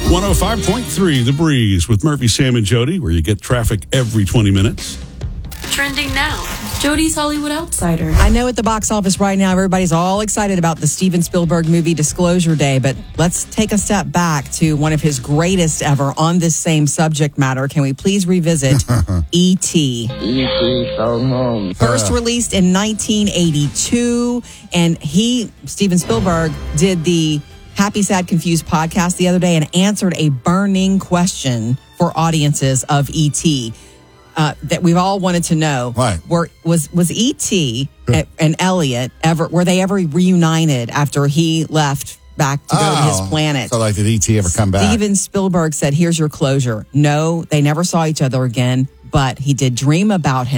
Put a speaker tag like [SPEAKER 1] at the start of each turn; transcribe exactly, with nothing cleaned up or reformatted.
[SPEAKER 1] one oh five point three The Breeze with Murphy, Sam, and Jody, where you get traffic every twenty minutes.
[SPEAKER 2] Trending now. Jody's Hollywood Outsider.
[SPEAKER 3] I know at the box office right now, everybody's all excited about the Steven Spielberg movie Disclosure Day, but let's take a step back to one of his greatest ever on this same subject matter. Can we please revisit E T?
[SPEAKER 4] E T so home.
[SPEAKER 3] First released in nineteen eighty-two, and he, Steven Spielberg, did the Happy, Sad, Confused podcast the other day and answered a burning question for audiences of E T Uh, that we've all wanted to know.
[SPEAKER 5] Right.
[SPEAKER 3] Were, was was E T and Elliot ever, were they ever reunited after he left back to go to his planet?
[SPEAKER 5] So like, did E T ever come back?
[SPEAKER 3] Steven Spielberg said, here's your closure. No, they never saw each other again, but he did dream about him.